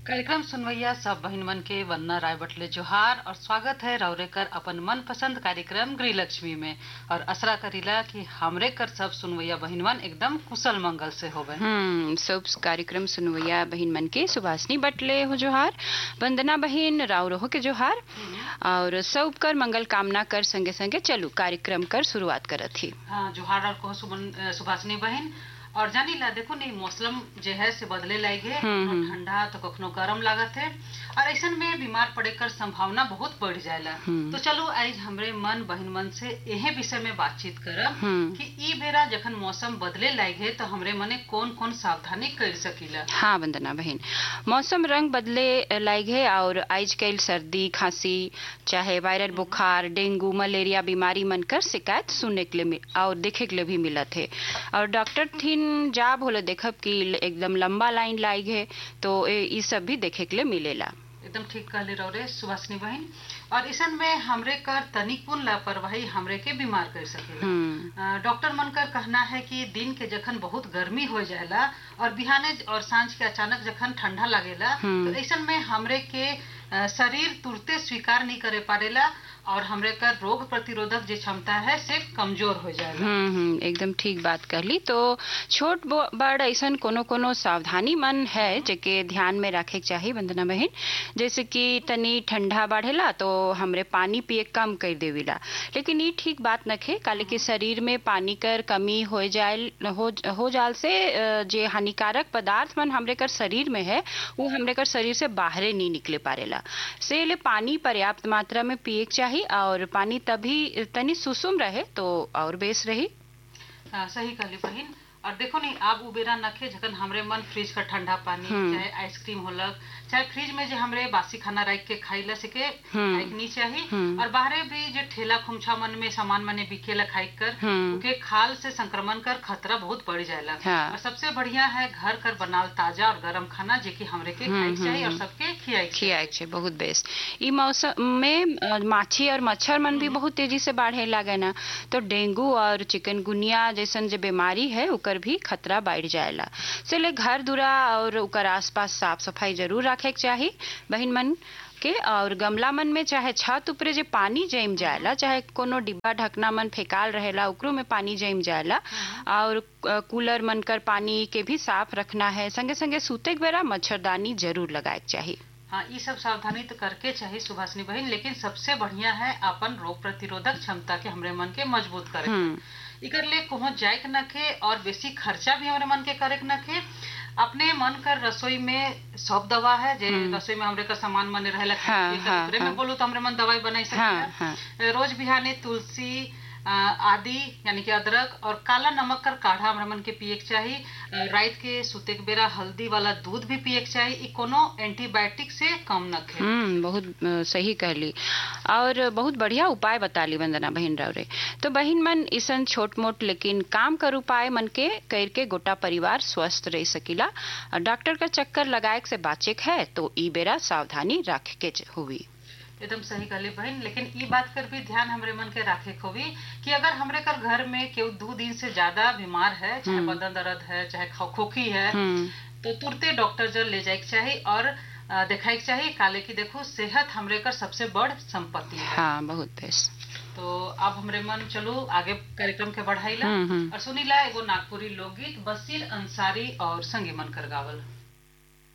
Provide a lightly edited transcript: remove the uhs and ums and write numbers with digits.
कार्यक्रम सुनवैया सब बहिन मन के वंदना राय बटले जोहार और स्वागत है रौरेकर अपन मनपसंद कार्यक्रम गृहलक्ष्मी में। और असरा करीला कि हमरे कर सब सुनवैया बहिन मन एकदम कुशल मंगल से होवे। सब कार्यक्रम सुनवैया बहिन मन के सुभाषनी बटले हो जोहार, वंदना बहिन राव हो के जोहार और सब कर मंगल कामना कर संगे संगे चलू कार्यक्रम कर शुरुआत करत थी। जोहार और कहो सुभाषनी बहिन। और जानी ला देखो नहीं मौसम जो है से बदले लागे, ठंडा तो कखनो गर्म लागत है और ऐसा में बीमार पड़े कर संभावना बहुत बढ़ जाएला। तो चलो आज हमरे मन बहिन मन से यही विषय में बातचीत करब कि ई बेरा जखन मौसम बदले लागे तो हमरे मने कौन कौन सावधानी कर सकीला। हाँ वंदना बहन, मौसम रंग बदले लागे और आज कल सर्दी खांसी चाहे वायरल बुखार डेंगू मलेरिया बीमारी मन कर शिकायत सुनने के लिए और देखे के लिए भी मिलत है। और डॉक्टर थी जाब होले देखब कि एकदम लंबा लाइन लाइग है तो ये सब भी देखे के लिए मिलेला। एकदम ठीक कहले रौरे सुभाषनी बहन। और इसन में हमरे कर तनिकुन लापरवाही हमरे के बीमार कर सकेला। डॉक्टर मन कर कहना है कि दिन के जखन बहुत गर्मी हो जाएला और बिहाने और सांझ के अचानक जखन ठंडा लगेला तो ऐसन में हमरे के शरीर तुरते स्वीकार नहीं करे पारेला और हमरे का रोग प्रतिरोधक जो क्षमता है से कमजोर हो जाएगा। एकदम ठीक बात कहली। तो छोट बड़ ऐसा कोनो कोनो सावधानी मन है जेके ध्यान में रखे के चाहिए वंदना बहन। जैसे कि तनी ठंडा बढ़ेला तो हमरे पानी पिए कम कर देविला, लेकिन ये ठीक बात नखे काले के शरीर में पानी कर कमी हो जाल से जे हानिकारक पदार्थ मन हमरे कर शरीर में है वो हमरे कर शरीर से बाहरे नहीं निकले पारेला। से ले पानी पर्याप्त मात्रा में पिए चाहिए और पानी तभी तनी सुसुम रहे तो और बेस रही। सही कहली बहिन। और देखो नहीं आप उबेरा नखे जखन हमरे मन फ्रिज का ठंडा पानी चाहे आइसक्रीम होलक चाहे फ्रिज में जो हमरे बासी खाना रख के खाइला सके नहीं चाहिए। और बाहरे भी जो ठेला खुमछा मन में सामान मने बिकेला खाई कर उनके खाल से संक्रमण कर खतरा बहुत बढ़ जाएला। और सबसे बढ़िया है घर कर बनाल ताजा और गरम खाना जे कि हमरे के खाई चाहिए और सबके खियाई चाहिए। बहुत बेस्ट। ई मौसम में माछी और मच्छर मन भी बहुत तेजी से बढ़े लागे ना, तो डेंगू और चिकनगुनिया जैसन जो बीमारी है भी खतरा बढ़ जाएला। इसलिए घर दुरा और उकर आसपास साफ सफाई जरूर रखे के चाहिए बहिन मन के। और गमला मन में चाहे छत ऊपरे जे पानी जम जाएला चाहे कोनो डिब्बा ढकना मन फेकाल रहेला उकरो में पानी जम जाएला। और कूलर मन कर पानी के भी साफ रखना है। संगे संगे सूते के बेरा मच्छरदानी जरूर लगाए के चाहिए। हाँ ये सब सावधानी तो करके चाहिए सुभाषनी बहन, लेकिन सबसे बढ़िया है अपन रोग प्रतिरोधक क्षमता के हमरे मन के मजबूत करे। इकर ले पहुंच जाए के नखे और बेसी खर्चा भी हमारे मन के करे के नखे। अपने मन कर रसोई में सब दवा है जे रसोई में हमरे का सामान मन रहेला में बोलू तो हमरे मन दवाई बनाई सकते। रोज बिहाने तुलसी आदि यानी कि अदरक और काला नमक कर काढ़ा हमरे मन के पिए के चाहिए। रात के सुते के बेरा हल्दी वाला दूध भी पिए के चाहिए। ई कोनो एंटीबायोटिक से कम नखे। बहुत सही कहली और बहुत बढ़िया उपाय बता ली वंदना बहन रावरे। तो बहन मन इसन छोट मोट लेकिन काम कर उपाय मन के करके गोटा परिवार स्वस्थ रह सकीला। डॉक्टर का चक्कर लगाए से बाचे है तो ई बेरा सावधानी रख के हुई। एकदम सही कहली बहन। लेकिन ये बात कर भी ध्यान हमरे मन के रखे होवी कि अगर हमरे कर घर में केहू 2 दिन से ज्यादा बीमार है चाहे बदन दर्द है चाहे खोखी है तो तुरते डॉक्टर जल ले जाए के चाहिए और दिखाए के चाहिए। काले की देखो सेहत हमरे कर सबसे बड़ संपत्ति है। हाँ बहुत बेस्ट। तो अब हमरे मन चलो आगे कार्यक्रम के बढ़ाईला और सुनीला एगो नागपुरी लोकगीत बसीर अंसारी और संगी मन कर गावल।